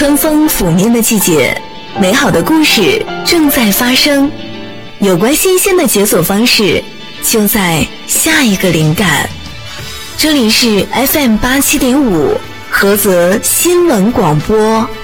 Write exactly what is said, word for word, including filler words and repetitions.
春风拂面的季节，美好的故事正在发生。有关新鲜的解锁方式，就在下一个灵感。这里是 F M 八七点五菏泽新闻广播。